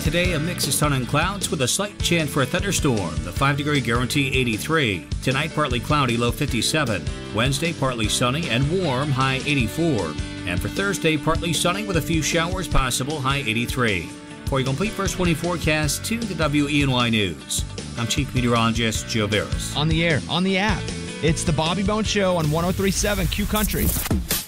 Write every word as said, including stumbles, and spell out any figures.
Today, a mix of sun and clouds with a slight chance for a thunderstorm. The five degree guarantee eighty-three. Tonight, partly cloudy, low fifty-seven. Wednesday, partly sunny and warm, high eighty-four. And for Thursday, partly sunny with a few showers possible, high eighty-three. For your complete first twenty forecast, tune to W E N Y News. I'm Chief Meteorologist Joe Veras. On the air, on the app. It's the Bobby Bones Show on one oh three point seven Q Country.